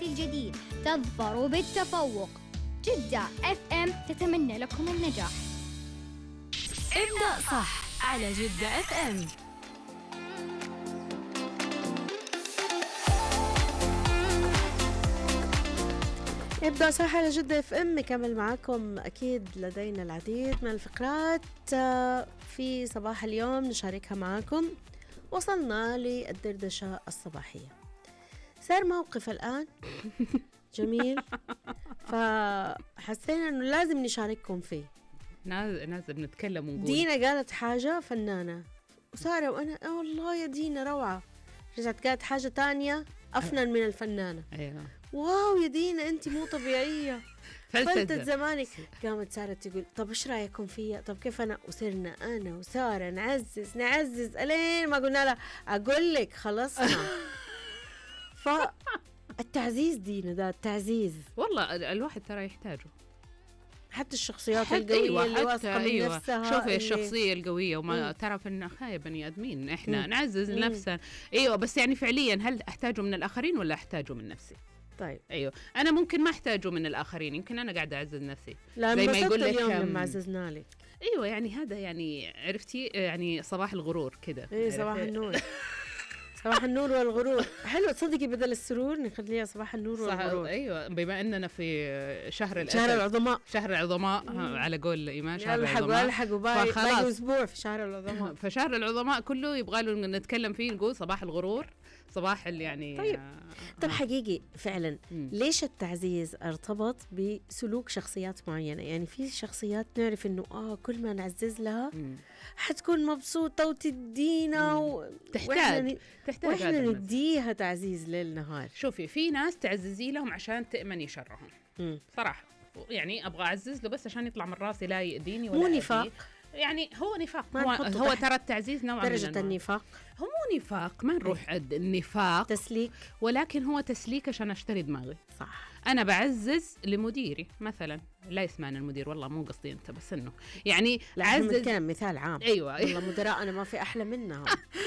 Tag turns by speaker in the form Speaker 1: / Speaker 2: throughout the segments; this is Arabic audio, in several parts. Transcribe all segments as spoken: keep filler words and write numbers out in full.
Speaker 1: الجديد تظفروا بالتفوق. جدة اف ام تتمنى لكم النجاح.
Speaker 2: ابدأ صح على جدة اف ام.
Speaker 3: ابدأ صح على جدة اف ام. نكمل معاكم، اكيد لدينا العديد من الفقرات في صباح اليوم نشاركها معاكم. وصلنا للدردشة الصباحية، صار موقف الآن جميل فحسينا انه لازم نشارككم فيه.
Speaker 4: لازم نتكلم ونقول.
Speaker 3: دينا قالت حاجة فنانة وسارة وانا اه والله يا دينا روعة، رجعت قالت حاجة تانية افنن من الفنانة.
Speaker 4: ايوه
Speaker 3: واو يا دينا انت مو طبيعية، فلتت زمانك. قامت سارة تقول طب ايش رايكم فيا، طب كيف انا، وصرنا انا وسارة نعزز نعزز الين ما قلنا لها اقول لك خلصنا. فالتعزيز دينا ده التعزيز
Speaker 4: والله الواحد ترى يحتاجه،
Speaker 3: حتى الشخصيات
Speaker 4: حتى
Speaker 3: القوية
Speaker 4: أيوة
Speaker 3: اللي واثقة من
Speaker 4: أيوة
Speaker 3: نفسها.
Speaker 4: شوفي
Speaker 3: اللي
Speaker 4: الشخصية القوية وما
Speaker 3: مم.
Speaker 4: ترى في النهاية بني آدمين إحنا
Speaker 3: مم.
Speaker 4: نعزز
Speaker 3: مم.
Speaker 4: نفسنا. أيوة بس يعني فعليا هل أحتاجه من الآخرين ولا أحتاجه من نفسي؟
Speaker 3: طيب
Speaker 4: أيوة أنا ممكن ما أحتاجه من الآخرين، يمكن أنا قاعدة أعزز نفسي.
Speaker 3: لا
Speaker 4: زي
Speaker 3: ما
Speaker 4: ما يقول لك
Speaker 3: اليوم
Speaker 4: أم،
Speaker 3: لما عززنا لك.
Speaker 4: أيوة يعني هذا يعني عرفتي يعني صباح الغرور كده.
Speaker 3: ايه صباح النور. صباح النور والغرور. حلو تصدقي بدل السرور نخليها صباح النور والغرور.
Speaker 4: ايوه بما اننا في شهر الاسد،
Speaker 3: شهر العظماء،
Speaker 4: شهر العظماء على قول ايمان، شهر
Speaker 3: الحقوا
Speaker 4: العظماء.
Speaker 3: الحقوا باقي باقي اسبوع في شهر العظماء.
Speaker 4: فشهر العظماء كله يبغى له نتكلم فيه، نقول صباح الغرور، صباح اللي يعني.
Speaker 3: طيب
Speaker 4: آه
Speaker 3: طب حقيقي فعلا
Speaker 4: مم.
Speaker 3: ليش التعزيز ارتبط بسلوك شخصيات معينة؟ يعني في شخصيات نعرف انه اه كل ما نعزز لها
Speaker 4: مم.
Speaker 3: حتكون مبسوطة وتدينا و...
Speaker 4: تحتاج تحتاج
Speaker 3: واحنا
Speaker 4: هذا الناس.
Speaker 3: نديها تعزيز ليل نهار.
Speaker 4: شوفي في ناس تعززي لهم عشان تأمني شرهم.
Speaker 3: مم.
Speaker 4: صراحة يعني ابغى اعزز له بس عشان يطلع من راسي لا يأذيني ولا
Speaker 3: مو
Speaker 4: أذيه.
Speaker 3: نفاق،
Speaker 4: يعني هو نفاق،
Speaker 3: ما
Speaker 4: هو,
Speaker 3: نحطه
Speaker 4: هو
Speaker 3: تحت
Speaker 4: ترى التعزيز نوعا من
Speaker 3: درجة
Speaker 4: أنواع.
Speaker 3: النفاق.
Speaker 4: هو مو نفاق، ما نروح عند النفاق،
Speaker 3: تسليك.
Speaker 4: ولكن هو تسليك عشان اشتري دماغي.
Speaker 3: صح.
Speaker 4: انا بعزز لمديري مثلا، لا يسمعنا المدير والله مو قصدي انت، بس انه يعني
Speaker 3: عزز كلام مثال عام.
Speaker 4: ايوه
Speaker 3: والله مدراءنا ما في احلى منهم.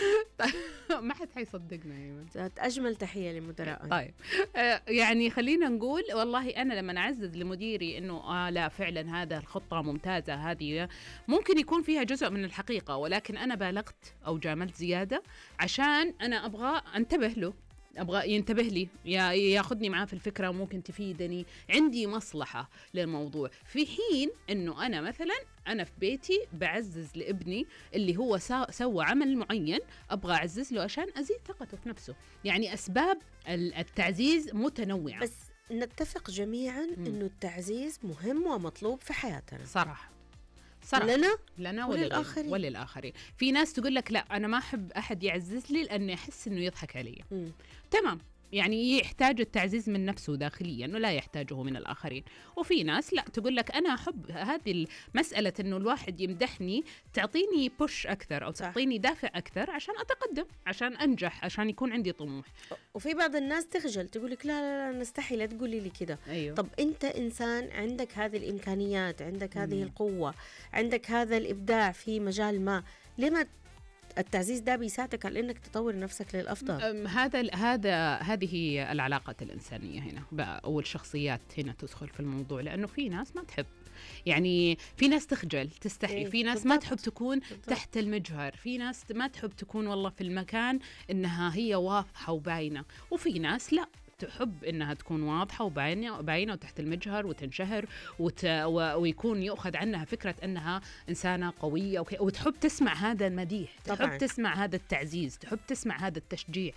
Speaker 4: ما حد حيصدقنا ايمن.
Speaker 3: اجمل تحيه لمدراءنا.
Speaker 4: طيب آه يعني خلينا نقول والله انا لما اعزز لمديري انه اه لا فعلا هذا الخطه ممتازه، هذه ممكن يكون فيها جزء من الحقيقه، ولكن انا بالغت او جاملت زياده عشان انا ابغى انتبه له، ابغى ينتبه لي، يا ياخذني معاه في الفكره وممكن تفيدني، عندي مصلحه للموضوع. في حين انه انا مثلا انا في بيتي بعزز لابني اللي هو سوى عمل معين، ابغى اعزز له عشان ازيد ثقته في نفسه. يعني اسباب التعزيز متنوعه،
Speaker 3: بس نتفق جميعا
Speaker 4: مم.
Speaker 3: انه التعزيز مهم ومطلوب في حياتنا
Speaker 4: صراحه صراحة.
Speaker 3: لنا
Speaker 4: لنا
Speaker 3: وللآخرين.
Speaker 4: وللآخرين. في ناس تقول لك لا أنا ما أحب أحد يعزز لي لأني أحس إنه يضحك علي.
Speaker 3: مم.
Speaker 4: تمام، يعني يحتاج التعزيز من نفسه داخليا ولا يحتاجه من الآخرين. وفي ناس لا تقول لك أنا أحب هذه المسألة إنه الواحد يمدحني تعطيني بوش أكثر أو تعطيني دافع أكثر عشان أتقدم، عشان أنجح، عشان يكون عندي طموح.
Speaker 3: وفي بعض الناس تخجل تقول لك لا لا لا نستحي لا تقولي لي كده.
Speaker 4: أيوه.
Speaker 3: طب أنت إنسان عندك هذه الإمكانيات، عندك هذه
Speaker 4: مم.
Speaker 3: القوة، عندك هذا الإبداع في مجال ما، لما التعزيز ده بيساعدك على انك تطور نفسك للافضل؟
Speaker 4: هذا هذا هذه العلاقات الانسانيه هنا او الشخصيات هنا تدخل في الموضوع، لانه في ناس ما تحب، يعني في ناس تخجل تستحي،
Speaker 3: إيه
Speaker 4: في ناس
Speaker 3: بالضبط.
Speaker 4: ما تحب تكون
Speaker 3: بالضبط.
Speaker 4: تحت المجهر، في ناس ما تحب تكون والله في المكان انها هي واضحه وباينه، وفي ناس لا تحب انها تكون واضحه وباينه باينه وتحت المجهر وتنشهر وت... و... ويكون يؤخذ عنها فكره انها انسانه قويه وكي... وتحب تسمع هذا المديح، تحب
Speaker 3: طبعاً.
Speaker 4: تسمع هذا التعزيز، تحب تسمع هذا التشجيع.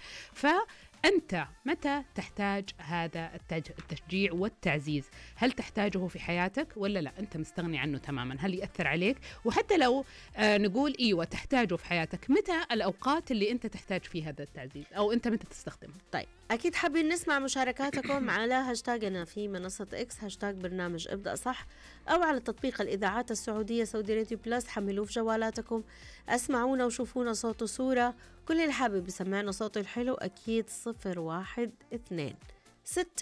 Speaker 4: فأنت متى تحتاج هذا التج... التشجيع والتعزيز؟ هل تحتاجه في حياتك ولا لا أنت مستغني عنه تماما؟ هل يأثر عليك؟ وحتى لو آه نقول إيوه تحتاجه في حياتك، متى الأوقات اللي أنت تحتاج فيها هذا التعزيز أو أنت متى تستخدمه؟
Speaker 3: طيب أكيد حابين نسمع مشاركاتكم على هاشتاجنا في منصة إكس، هاشتاج برنامج ابدأ صح، أو على تطبيق الإذاعات السعودية سعودي راديو بلس، حملوه في جوالاتكم، اسمعونا وشوفونا صوت وصورة. كل اللي حابب يسمعنا صوته الحلو أكيد صفر واحد اثنين ستة